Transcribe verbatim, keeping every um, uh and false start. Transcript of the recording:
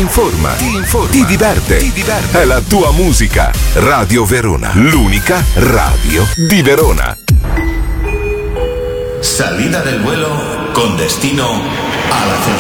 informa, ti informa, ti diverte, ti diverte. È la tua musica. Radio Verona, l'unica radio di Verona. Salida del vuelo con destino a la felicidad.